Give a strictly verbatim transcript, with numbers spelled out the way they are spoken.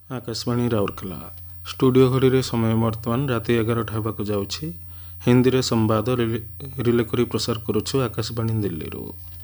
Akashvani Rourkela studio ଘଡ଼ିରେ ସମୟ ବର୍ତ୍ତମାନ ରାତି ଏଗାରଟା ହେବାକୁ ଯାଉଛି। ହିନ୍ଦୀରେ ସମ୍ବାଦ ରିଲେ କରି ପ୍ରସାର କରୁଛୁ ଆକାଶବାଣୀ ଦିଲ୍ଲୀରୁ।